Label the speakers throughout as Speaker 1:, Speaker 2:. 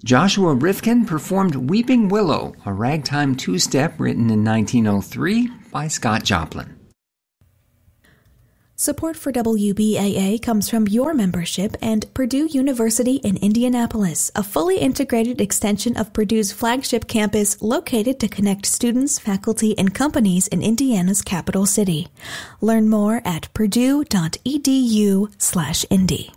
Speaker 1: Joshua Rifkin performed Weeping Willow, a ragtime two-step written in 1903 by Scott Joplin.
Speaker 2: Support for WBAA comes from your membership and Purdue University in Indianapolis, a fully integrated extension of Purdue's flagship campus located to connect students, faculty, and companies in Indiana's capital city. Learn more at purdue.edu/indy.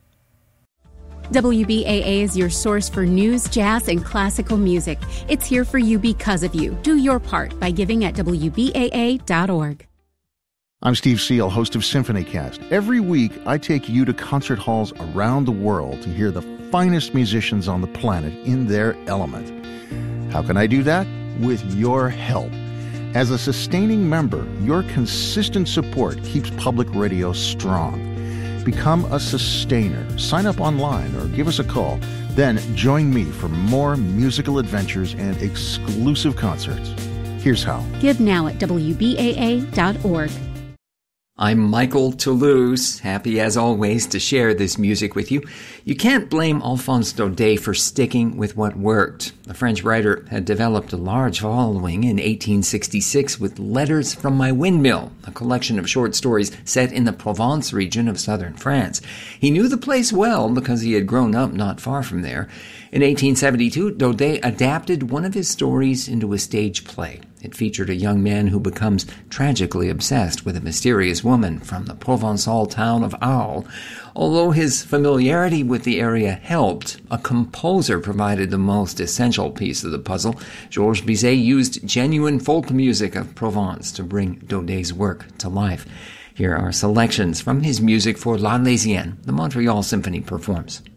Speaker 3: WBAA is your source for news, jazz, and classical music. It's here for you because of you. Do your part by giving at WBAA.org.
Speaker 4: I'm Steve Seal, host of SymphonyCast. Every week, I take you to concert halls around the world to hear the finest musicians on the planet in their element. How can I do that? With your help. As a sustaining member, your consistent support keeps public radio strong. Become a sustainer. Sign up online or give us a call. Then join me for more musical adventures and exclusive concerts. Here's how.
Speaker 3: Give now at WBAA.org.
Speaker 1: I'm Michael Toulouse, happy as always to share this music with you. You can't blame Alphonse Daudet for sticking with what worked. The French writer had developed a large following in 1866 with Letters from My Windmill, a collection of short stories set in the Provence region of southern France. He knew the place well because he had grown up not far from there. In 1872, Daudet adapted one of his stories into a stage play. It featured a young man who becomes tragically obsessed with a mysterious woman from the Provençal town of Arles. Although his familiarity with the area helped, a composer provided the most essential piece of the puzzle. Georges Bizet used genuine folk music of Provence to bring Daudet's work to life. Here are selections from his music for L'Arlésienne, the Montreal Symphony performs.